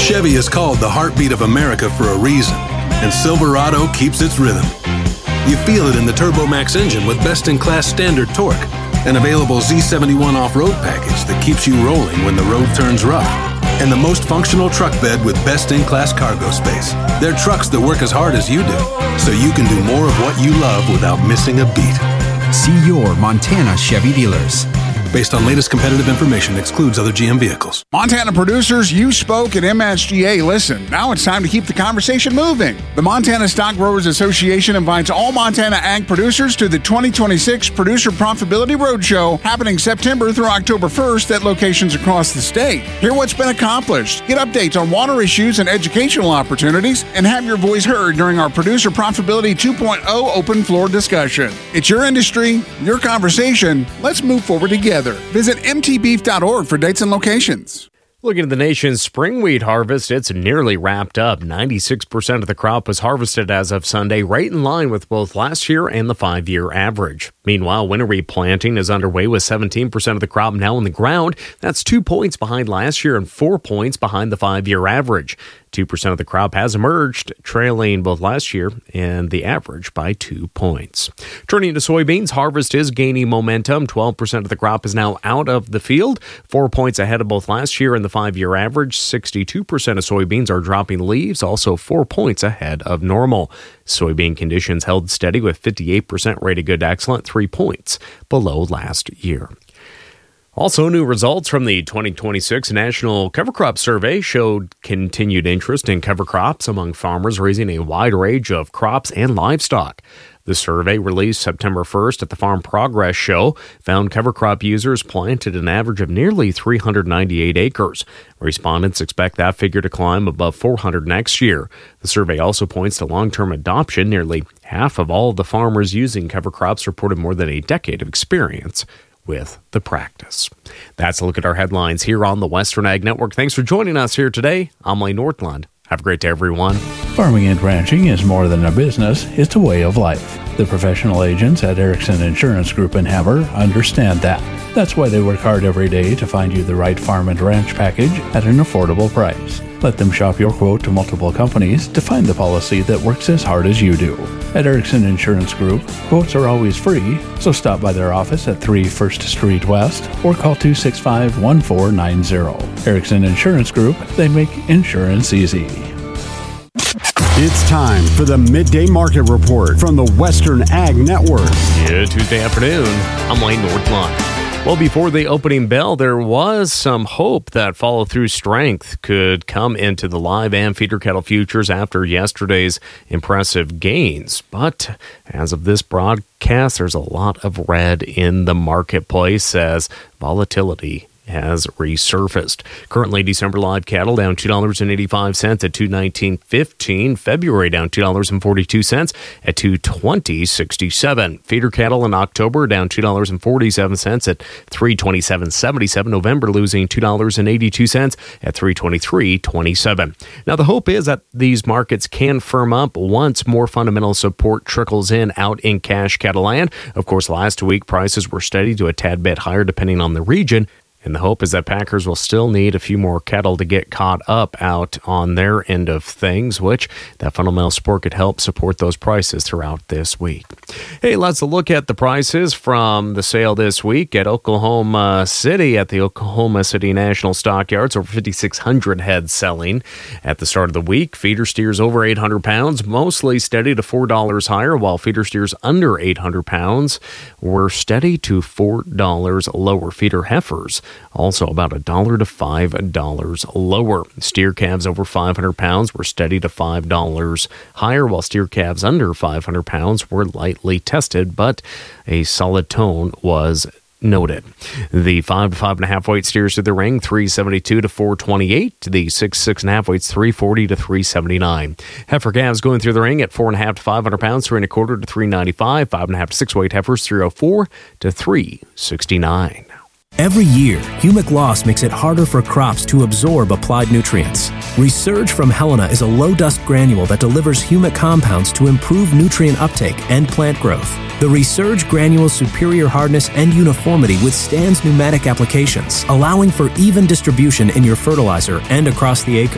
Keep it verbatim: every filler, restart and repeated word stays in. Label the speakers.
Speaker 1: Chevy is called the heartbeat of America for a reason, and Silverado keeps its rhythm. You feel it in the TurboMax engine with best-in-class standard torque, an available Z seventy-one off-road package that keeps you rolling when the road turns rough, and the most functional truck bed with best-in-class cargo space. They're trucks that work as hard as you do, so you can do more of what you love without missing a beat.
Speaker 2: See your Montana Chevy dealers.
Speaker 1: Based on latest competitive information, excludes other G M vehicles.
Speaker 3: Montana producers, you spoke at M S G A. Listen, now it's time to keep the conversation moving. The Montana Stock Growers Association invites all Montana ag producers to the twenty twenty-six Producer Profitability Roadshow, happening September through October first at locations across the state. Hear what's been accomplished, get updates on water issues and educational opportunities, and have your voice heard during our Producer Profitability two point oh open floor discussion. It's your industry, your conversation. Let's move forward together. Visit m t beef dot org for dates and locations.
Speaker 4: Looking at the nation's spring wheat harvest, it's nearly wrapped up. ninety-six percent of the crop was harvested as of Sunday, right in line with both last year and the five-year average. Meanwhile, winter wheat planting is underway with seventeen percent of the crop now in the ground. That's two points behind last year and four points behind the five-year average. two percent of the crop has emerged, trailing both last year and the average by two points. Turning to soybeans, harvest is gaining momentum. twelve percent of the crop is now out of the field, four points ahead of both last year and the five-year average. sixty-two percent of soybeans are dropping leaves, also four points ahead of normal. Soybean conditions held steady with fifty-eight percent rated good to excellent, three points below last year. Also, new results from the twenty twenty-six National Cover Crop Survey showed continued interest in cover crops among farmers raising a wide range of crops and livestock. The survey, released September first at the Farm Progress Show, found cover crop users planted an average of nearly three hundred ninety-eight acres. Respondents expect that figure to climb above four hundred next year. The survey also points to long-term adoption. Nearly half of all of the farmers using cover crops reported more than a decade of experience with the practice. That's a look at our headlines here on the Western Ag Network. Thanks for joining us here today. I'm Lane Northland. Have a great day, everyone.
Speaker 5: Farming and ranching is more than a business, it's a way of life. The professional agents at Erickson Insurance Group in Havre understand that. That's why they work hard every day to find you the right farm and ranch package at an affordable price. Let them shop your quote to multiple companies to find the policy that works as hard as you do. At Erickson Insurance Group, quotes are always free, so stop by their office at three First Street West or call two six five, one four nine zero. Erickson Insurance Group, they make insurance easy.
Speaker 6: It's time for the Midday Market Report from the Western Ag Network.
Speaker 4: Yeah, Tuesday afternoon. I'm Lane Northland. Well, before the opening bell, there was some hope that follow-through strength could come into the live and feeder cattle futures after yesterday's impressive gains. But as of this broadcast, there's a lot of red in the marketplace as volatility has resurfaced. Currently, December live cattle down two dollars and eighty-five cents at two nineteen fifteen. February down two dollars and forty-two cents at two twenty sixty-seven. Feeder cattle in October down two dollars and forty-seven cents at three twenty-seven seventy-seven. November losing two dollars and eighty-two cents at three twenty-three twenty-seven. Now, the hope is that these markets can firm up once more fundamental support trickles in out in cash cattle land. Of course, last week prices were steady to a tad bit higher depending on the region. And the hope is that packers will still need a few more cattle to get caught up out on their end of things, which that fundamental support could help support those prices throughout this week. Hey, let's look at the prices from the sale this week at Oklahoma City at the Oklahoma City National Stockyards. Over fifty-six hundred head selling at the start of the week. Feeder steers over eight hundred pounds, mostly steady to four dollars higher, while feeder steers under eight hundred pounds were steady to four dollars lower. Feeder heifers also about a dollar to five dollars lower. Steer calves over five hundred pounds were steady to five dollars higher, while steer calves under five hundred pounds were lightly tested, but a solid tone was noted. The five to five and a half weight steers to the ring, three seventy-two to four twenty-eight. The six six and a half weights, three forty to three seventy-nine. Heifer calves going through the ring at four and a half to five hundred pounds, three and a quarter to three ninety-five. Five and a half to six weight heifers, three oh four to three sixty-nine.
Speaker 7: Every year, humic loss makes it harder for crops to absorb applied nutrients. Resurge from Helena is a low-dust granule that delivers humic compounds to improve nutrient uptake and plant growth. The Resurge granule's superior hardness and uniformity withstands pneumatic applications, allowing for even distribution in your fertilizer and across the acre.